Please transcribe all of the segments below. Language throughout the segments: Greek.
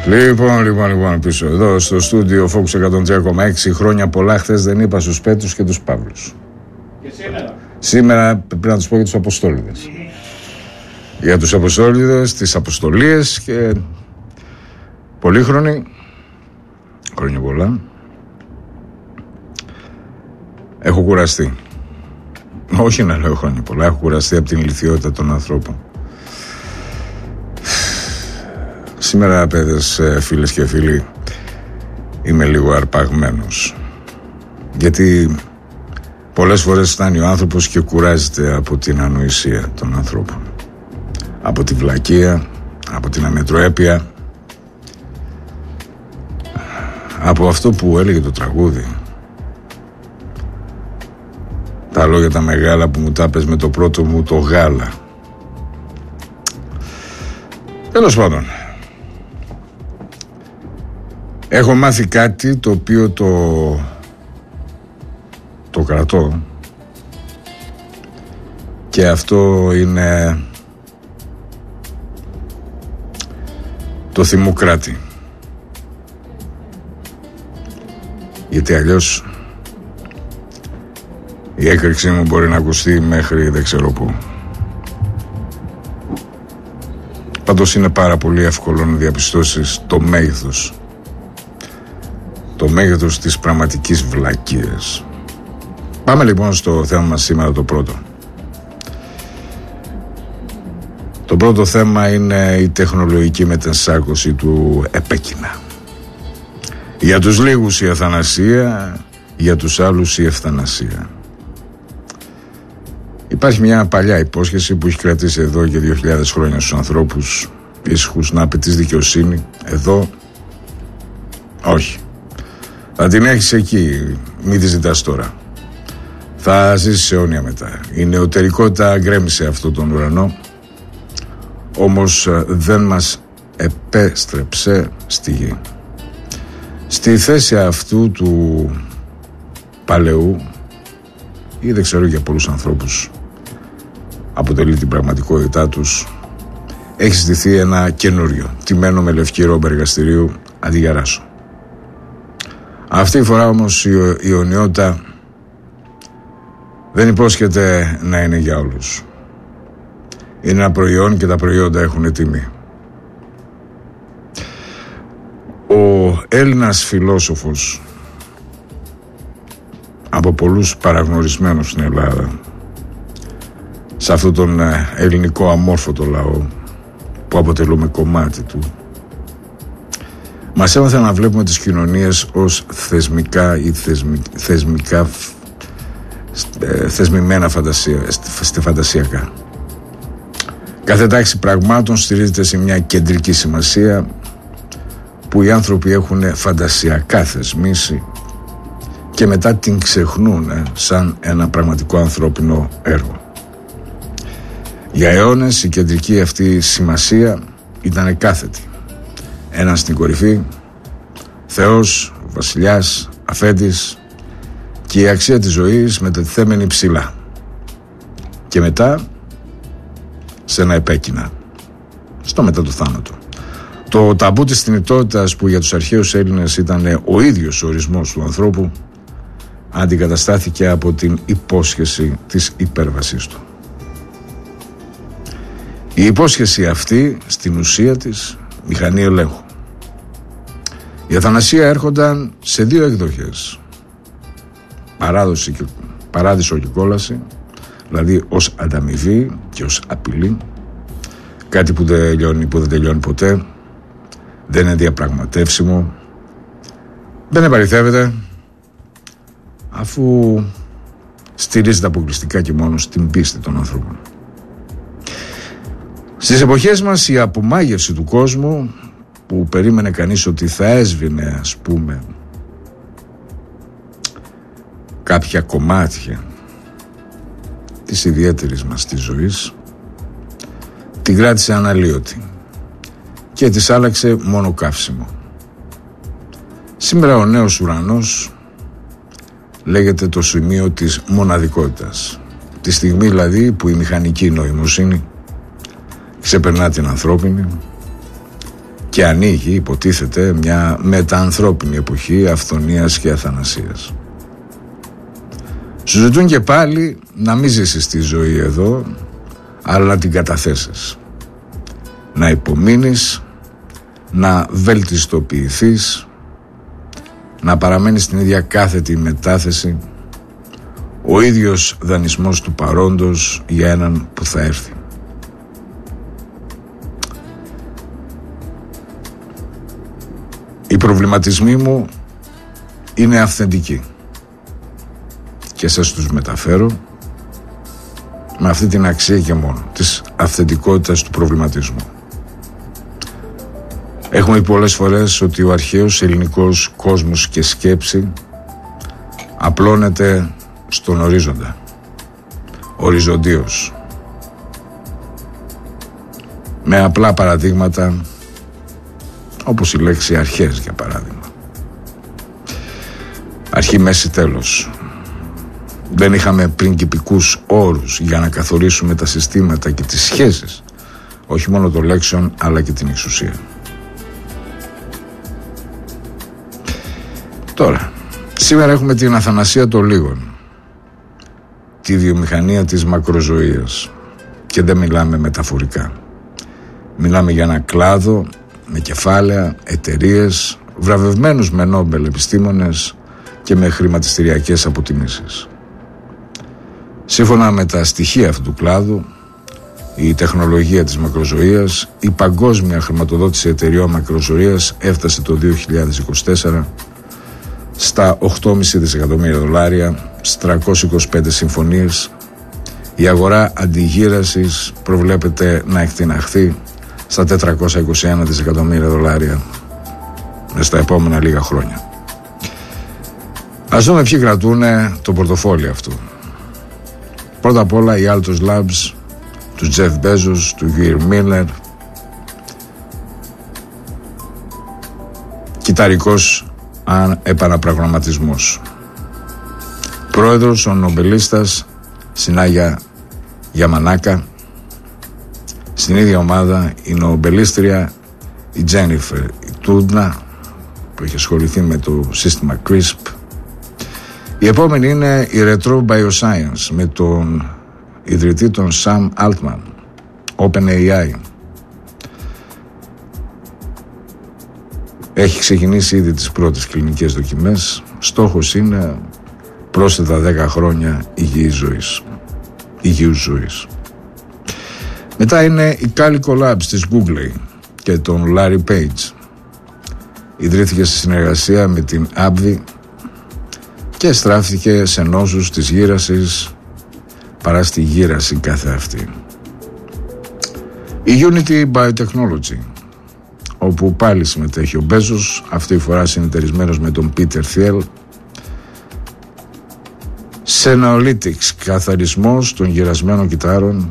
Λοιπόν, πίσω εδώ στο στούντιο Focus 103,6. Χρόνια πολλά. Χθες δεν είπα στους Πέτρους και τους Παύλους. Και σήμερα. Σήμερα πρέπει να τους πω για τους Αποστόλιδες. Για τους Αποστόλιδες, τις Αποστολίες και πολύχρονοι. Χρόνια πολλά. Έχω κουραστεί. Όχι να λέω χρόνια πολλά. Έχω κουραστεί από την ηλιθιότητα των ανθρώπων. Σήμερα, παιδες, φίλες και φίλοι, είμαι λίγο αρπαγμένος. Γιατί πολλές φορές φτάνει ο άνθρωπος και κουράζεται από την ανοησία των ανθρώπων. Από τη βλακεία, από την αμετροέπεια, από αυτό που έλεγε το τραγούδι. Τα λόγια τα μεγάλα που μου τα πες με το πρώτο μου το γάλα. Τέλος πάντων, έχω μάθει κάτι το οποίο το κρατώ, και αυτό είναι το Θυμοκράτη. Γιατί αλλιώς η έκρηξή μου μπορεί να ακουστεί μέχρι δεν ξέρω πού. Πάντως είναι πάρα πολύ εύκολο να διαπιστώσεις το μέγεθος της πραγματικής βλακείας. Πάμε λοιπόν στο θέμα μας σήμερα, το πρώτο. Το πρώτο θέμα είναι η τεχνολογική μετενσάρκωση του επέκεινα. Για τους λίγους η αθανασία, για τους άλλους η ευθανασία. Υπάρχει μια παλιά υπόσχεση που έχει κρατήσει εδώ και 2.000 χρόνια στους ανθρώπους ήσυχους να απαιτείς δικαιοσύνη. Εδώ όχι. Θα την έχεις εκεί, μην τη ζητάς τώρα. Θα ζήσεις αιώνια μετά. Η νεωτερικότητα γκρέμισε αυτόν τον ουρανό, όμως δεν μας επέστρεψε στη γη. Στη θέση αυτού του παλαιού, ή δεν ξέρω, για πολλούς ανθρώπους αποτελεί την πραγματικότητά τους, έχει στηθεί ένα καινούριο, τιμένο με λευκή ρόμπα εργαστηρίου αντί για ράσο. Αυτή η φορά όμως η αιωνιότητα δεν υπόσχεται να είναι για όλους. Είναι ένα προϊόν και τα προϊόντα έχουν τιμή. Ο Έλληνας φιλόσοφος, από πολλούς παραγνωρισμένος στην Ελλάδα, σε αυτόν τον ελληνικό αμόρφωτο λαό που αποτελούμε κομμάτι του, μας έμαθε να βλέπουμε τις κοινωνίες ως θεσμικά ή θεσμημένα φαντασιακά. Κάθε τάξη πραγμάτων στηρίζεται σε μια κεντρική σημασία που οι άνθρωποι έχουν φαντασιακά θεσμίσει και μετά την ξεχνούν σαν ένα πραγματικό ανθρώπινο έργο. Για αιώνες η κεντρική αυτή σημασία ήταν κάθετη. Ένας στην κορυφή, Θεός, βασιλιάς, αφέντης, και η αξία της ζωής μετατιθέμενη ψηλά. Και μετά σε ένα επέκεινα, στο μετά το θάνατο. Το ταμπού της θνητότητας, που για τους αρχαίους Έλληνες ήταν ο ίδιος ο ορισμός του ανθρώπου, αντικαταστάθηκε από την υπόσχεση της υπέρβασής του. Η υπόσχεση αυτή στην ουσία της μηχανή ελέγχου. Η αθανασία έρχονταν σε δύο εκδοχές: παράδεισο και κόλαση, δηλαδή ως ανταμοιβή και ως απειλή, κάτι που δεν τελειώνει ποτέ, δεν είναι διαπραγματεύσιμο, δεν επαληθεύεται, αφού στηρίζεται αποκλειστικά και μόνο στην πίστη των ανθρώπων. Στις εποχές μας η απομάγευση του κόσμου, που περίμενε κανείς ότι θα έσβηνε, ας πούμε, κάποια κομμάτια της ιδιαίτερης μας της ζωής, την κράτησε αναλύωτη και της άλλαξε μόνο καύσιμο. Σήμερα ο νέος ουρανός λέγεται το σημείο της μοναδικότητας, τη στιγμή δηλαδή που η μηχανική νοημοσύνη ξεπερνά την ανθρώπινη και ανοίγει, υποτίθεται, μια μεταανθρώπινη εποχή αυθονίας και αθανασίας. Σου ζητούν και πάλι να μην ζήσεις τη ζωή εδώ, αλλά να την καταθέσεις, να υπομείνεις, να βελτιστοποιηθείς, να παραμένεις στην ίδια κάθετη μετάθεση, ο ίδιος δανεισμός του παρόντος για έναν που θα έρθει. Οι προβληματισμοί μου είναι αυθεντικοί και σας τους μεταφέρω με αυτή την αξία και μόνο της αυθεντικότητας του προβληματισμού. Έχουμε πει πολλές φορές ότι ο αρχαίος ελληνικός κόσμος και σκέψη απλώνεται στον ορίζοντα, οριζοντίως, με απλά παραδείγματα όπως η λέξη αρχές, για παράδειγμα. Αρχή, μέση, τέλος. Δεν είχαμε πριγκιπικούς όρους για να καθορίσουμε τα συστήματα και τις σχέσεις, όχι μόνο των λέξεων αλλά και την εξουσία. Τώρα, σήμερα έχουμε την αθανασία των λίγων, τη βιομηχανία της μακροζωίας, και δεν μιλάμε μεταφορικά. Μιλάμε για ένα κλάδο με κεφάλαια, εταιρείες, βραβευμένους με Νόμπελ επιστήμονες και με χρηματιστηριακές αποτιμήσεις. Σύμφωνα με τα στοιχεία αυτού του κλάδου, η τεχνολογία της μακροζωίας, η παγκόσμια χρηματοδότηση εταιρειών μακροζωίας έφτασε το 2024 στα $8,5 δισεκατομμύρια, 325 συμφωνίες. Η αγορά αντιγύρασης προβλέπεται να εκτιναχθεί στα $421 δισεκατομμύρια μες στα επόμενα λίγα χρόνια. Ας δούμε ποιοι κρατούν το πορτοφόλι αυτού. Πρώτα απ' όλα η Altos Labs, του Jeff Bezos, του Gary Miller, κυταρικός επαναπραγραμματισμός. Πρόεδρος ο νομπελίστας Σινάγια Γιαμανάκα. Στην ίδια ομάδα η νομπελίστρια η Τζένιφερ Τούντνα, που έχει ασχοληθεί με το σύστημα CRISP. Η επόμενη είναι η Retro Bioscience με τον ιδρυτή τον Sam Altman, OpenAI. Έχει ξεκινήσει ήδη τις πρώτες κλινικές δοκιμές. Στόχος είναι πρόσθετα 10 χρόνια υγιούς ζωής. Μετά είναι η Calico Labs της Google και τον Larry Page. Ιδρύθηκε σε συνεργασία με την AbbVie και στράφηκε σε νόσους της γύρασης παρά στη γύραση κάθε αυτή. Η Unity Biotechnology, όπου πάλι συμμετέχει ο Μπέζος, αυτή τη φορά συνεταιρισμένος με τον Peter Thiel. Senolytics, καθαρισμός των γυρασμένων κυτάρων.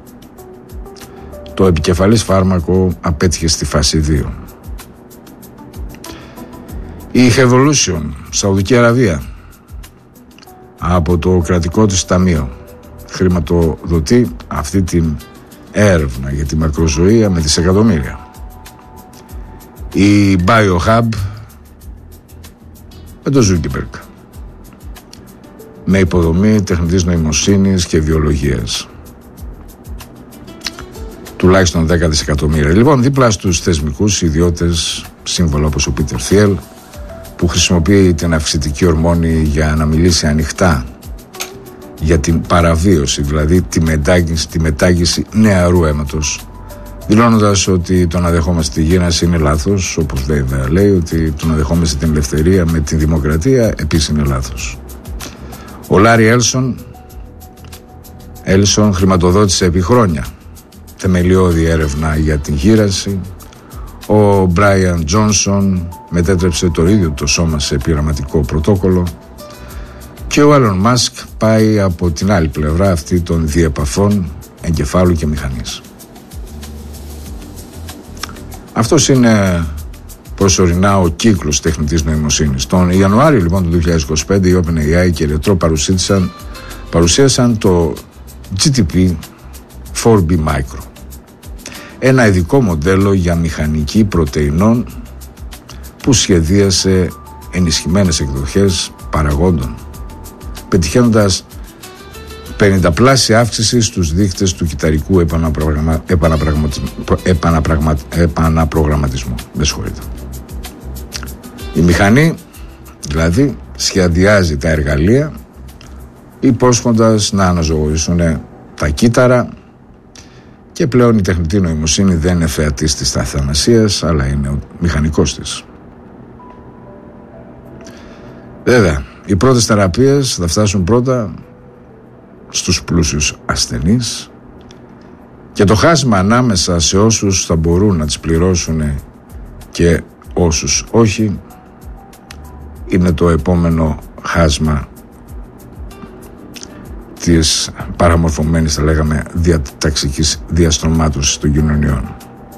Το επικεφαλής φάρμακο απέτυχε στη φάση 2. Η Evolution, Σαουδική Αραβία, από το κρατικό της ταμείο, χρηματοδοτεί αυτή την έρευνα για τη μακροζωία με δισεκατομμύρια. Η BioHub με το Zuckerberg, με υποδομή τεχνητής νοημοσύνης και βιολογίας, τουλάχιστον 10 δισεκατομμύρια. Λοιπόν, δίπλα στους θεσμικούς ιδιώτες, σύμβολα όπως ο Peter Thiel, που χρησιμοποιεί την αυξητική ορμόνη για να μιλήσει ανοιχτά για την παραβίωση, δηλαδή τη μετάγγιση νεαρού αίματος, δηλώνοντας ότι το να δεχόμαστε τη γύρανση είναι λάθος, όπως βέβαια λέει ότι το να δεχόμαστε την ελευθερία με τη δημοκρατία επίσης είναι λάθος. Ο Λάρι Έλσον χρηματοδότησε επί χρόνια θεμελιώδη έρευνα για την γύρανση. Ο Μπράιαν Τζόνσον μετέτρεψε το ίδιο το σώμα σε πειραματικό πρωτόκολλο. Και ο Έλλον Μάσκ πάει από την άλλη πλευρά, αυτή των διεπαφών εγκεφάλου και μηχανής. Αυτός είναι προσωρινά ο κύκλος τεχνητής νοημοσύνης. Τον Ιανουάριο λοιπόν του 2025 η OpenAI και η Retro παρουσίασαν το GTP 4B Micro. ένα ειδικό μοντέλο για μηχανική πρωτεϊνών που σχεδίασε ενισχυμένες εκδοχές παραγόντων, πετυχαίνοντας 50πλάσια αύξηση στους δείκτες του κυταρικού επαναπρογραμματισμού. Με συγχωρείτε. Η μηχανή δηλαδή σχεδιάζει τα εργαλεία υπόσχοντας να αναζωογονήσουν τα κύτταρα, και πλέον η τεχνητή νοημοσύνη δεν είναι θεατής της αθανασίας, αλλά είναι ο μηχανικός της. Βέβαια, οι πρώτες θεραπείες θα φτάσουν πρώτα στους πλούσιους ασθενείς, και το χάσμα ανάμεσα σε όσους θα μπορούν να τις πληρώσουν και όσους όχι είναι το επόμενο χάσμα της παραμορφωμένης, θα λέγαμε, διαταξικής διαστρωμάτωσης των κοινωνιών.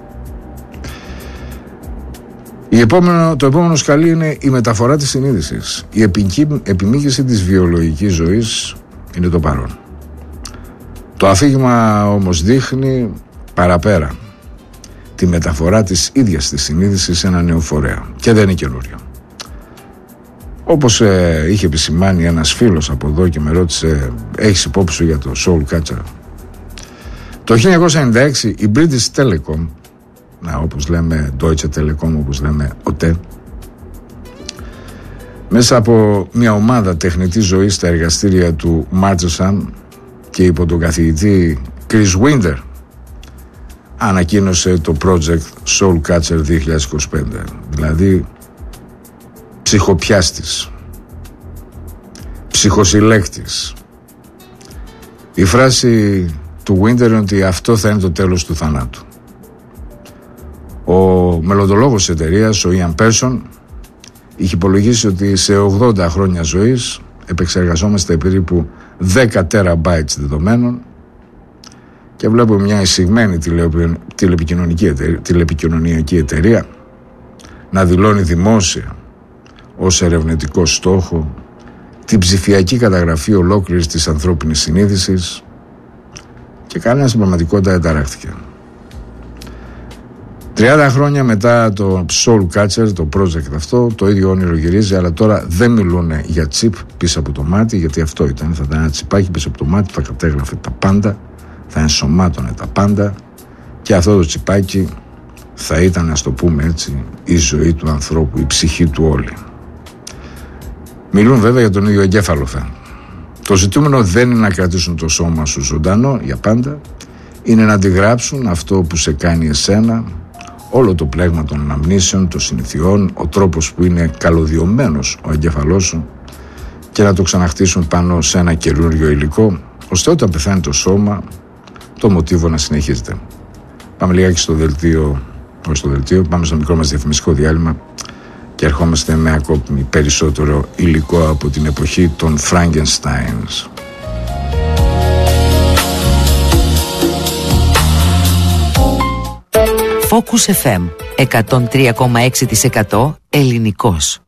Το επόμενο σκαλί είναι η μεταφορά της συνείδησης. Η επιμήκυση της βιολογικής ζωής είναι το παρόν. Το αφήγημα όμως δείχνει παραπέρα τη μεταφορά της ίδιας της συνείδησης σε ένα νέο φορέα, και δεν είναι καινούριο. Όπως είχε επισημάνει ένας φίλος από εδώ και με ρώτησε, έχεις υπόψη σου για το Soulcatcher? Το 1996 η British Telecom, όπως λέμε Deutsche Telekom, όπως λέμε ΟΤΕ, μέσα από μια ομάδα τεχνητής ζωής στα εργαστήρια του Marchesham και υπό τον καθηγητή Chris Winter, ανακοίνωσε το project Soulcatcher 2025, δηλαδή ψυχοπιάστης, ψυχοσυλλέκτης. Η φράση του Winter είναι ότι αυτό θα είναι το τέλος του θανάτου. Ο μελλοντολόγος της εταιρείας, ο Ian Person, είχε υπολογίσει ότι σε 80 χρόνια ζωής επεξεργαζόμαστε περίπου 10 τεραμπάιτς δεδομένων, και βλέπουμε μια εισηγμένη τηλεπικοινωνιακή εταιρεία να δηλώνει δημόσια ως ερευνητικό στόχο την ψηφιακή καταγραφή ολόκληρης της ανθρώπινης συνείδησης, και κανένας στην πραγματικότητα δεν ταράχτηκε. 30 χρόνια μετά το Soulcatcher, το project αυτό, το ίδιο όνειρο γυρίζει, αλλά τώρα δεν μιλούν για τσιπ πίσω από το μάτι, γιατί αυτό ήταν. Θα ήταν ένα τσιπάκι πίσω από το μάτι, θα κατέγραφε τα πάντα, θα ενσωμάτωνε τα πάντα, και αυτό το τσιπάκι θα ήταν, ας το πούμε έτσι, η ζωή του ανθρώπου, η ψυχή του όλη. Μιλούν βέβαια για τον ίδιο εγκέφαλο. Το ζητούμενο δεν είναι να κρατήσουν το σώμα σου ζωντανό για πάντα, είναι να αντιγράψουν αυτό που σε κάνει εσένα, όλο το πλέγμα των αναμνήσεων, των συνηθιών, ο τρόπος που είναι καλωδιωμένος ο εγκέφαλός σου, και να το ξαναχτίσουν πάνω σε ένα καινούριο υλικό, ώστε όταν πεθάνει το σώμα, το μοτίβο να συνεχίζεται. Πάμε λιγάκι πάμε στο μικρό μας διαφημιστικό διάλειμμα και ερχόμαστε με ακόμη περισσότερο υλικό από την εποχή των Frankensteins. Focus FM 103,6% ελληνικός.